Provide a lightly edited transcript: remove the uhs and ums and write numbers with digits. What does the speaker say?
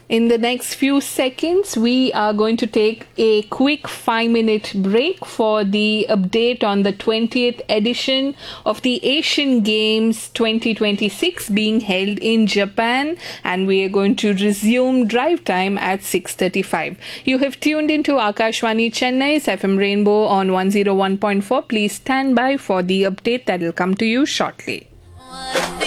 In the next few seconds, we are going to take a quick 5-minute break for the update on the 20th edition of the Asian Games 2026 being held in Japan, and we are going to resume drive time at 6:35. You have tuned into Akashwani Chennai's FM Rainbow on 101.4. Please stand by for the update that will come to you shortly.